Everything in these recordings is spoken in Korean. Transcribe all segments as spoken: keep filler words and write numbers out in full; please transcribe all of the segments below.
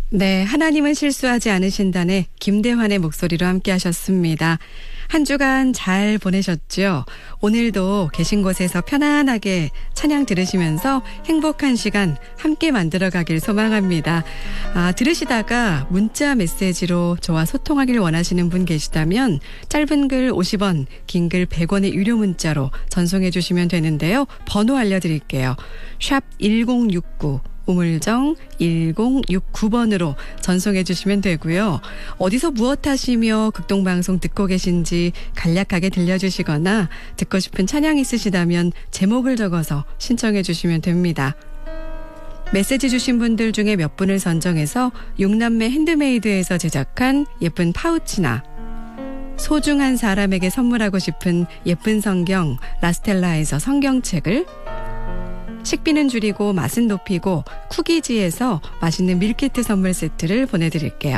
네, 하나님은 실수하지 않으신다네 김대환의 목소리로 함께 하셨습니다. 한 주간 잘 보내셨죠? 오늘도 계신 곳에서 편안하게 찬양 들으시면서 행복한 시간 함께 만들어가길 소망합니다. 아, 들으시다가 문자 메시지로 저와 소통하길 원하시는 분 계시다면 짧은 글 오십 원, 긴 글 백 원의 유료 문자로 전송해 주시면 되는데요. 번호 알려드릴게요. 샵 일공육구 우물정 일공육구 번으로 전송해 주시면 되고요. 어디서 무엇 하시며 극동방송 듣고 계신지 간략하게 들려주시거나 듣고 싶은 찬양 있으시다면 제목을 적어서 신청해 주시면 됩니다. 메시지 주신 분들 중에 몇 분을 선정해서 육남매 핸드메이드에서 제작한 예쁜 파우치나 소중한 사람에게 선물하고 싶은 예쁜 성경 라스텔라에서 성경책을, 식비는 줄이고 맛은 높이고 쿠키지에서 맛있는 밀키트 선물 세트를 보내드릴게요.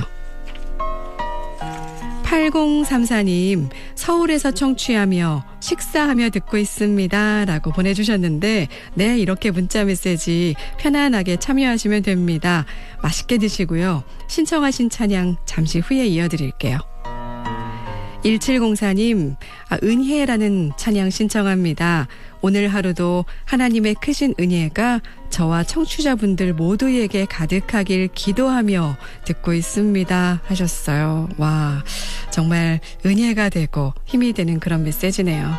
팔공삼사 님, 서울에서 청취하며 식사하며 듣고 있습니다 라고 보내주셨는데, 네, 이렇게 문자 메시지 편안하게 참여하시면 됩니다. 맛있게 드시고요. 신청하신 찬양 잠시 후에 이어드릴게요. 일칠공사 님, 아, 은혜라는 찬양 신청합니다. 오늘 하루도 하나님의 크신 은혜가 저와 청취자분들 모두에게 가득하길 기도하며 듣고 있습니다 하셨어요. 와, 정말 은혜가 되고 힘이 되는 그런 메시지네요.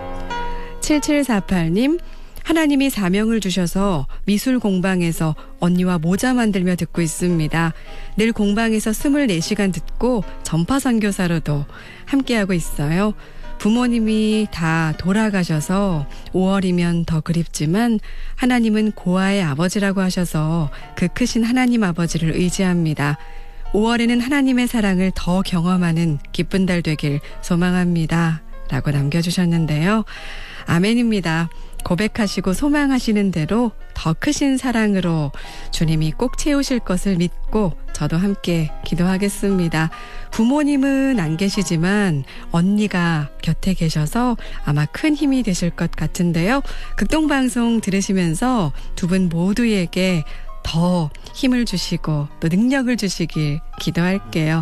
칠칠사팔 님, 하나님이 사명을 주셔서 미술 공방에서 언니와 모자 만들며 듣고 있습니다. 늘 공방에서 스물네 시간 듣고 전파 선교사로도 함께하고 있어요. 부모님이 다 돌아가셔서 오월이면 더 그립지만 하나님은 고아의 아버지라고 하셔서 그 크신 하나님 아버지를 의지합니다. 오월에는 하나님의 사랑을 더 경험하는 기쁜 달 되길 소망합니다 라고 남겨주셨는데요. 아멘입니다. 고백하시고 소망하시는 대로 더 크신 사랑으로 주님이 꼭 채우실 것을 믿고 저도 함께 기도하겠습니다. 부모님은 안 계시지만 언니가 곁에 계셔서 아마 큰 힘이 되실 것 같은데요. 극동방송 들으시면서 두 분 모두에게 더 힘을 주시고 또 능력을 주시길 기도할게요.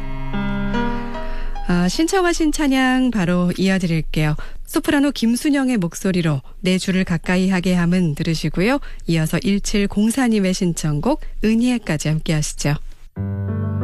아, 신청하신 찬양 바로 이어드릴게요. 소프라노 김순영의 목소리로 내 주를 가까이 하게 함은 들으시고요. 이어서 일칠공사 님의 신청곡 은희에까지 함께 하시죠.